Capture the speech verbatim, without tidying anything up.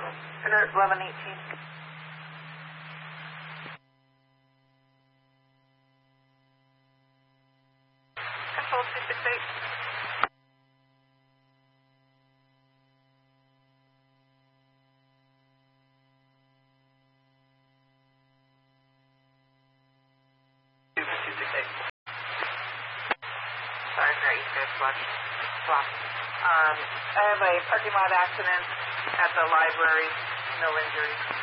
Alert eleven eighteen. Control two six eight. two six eight. Sorry for East Coast Flush. Swap. Um, I have a parking lot accident at the library. No injuries.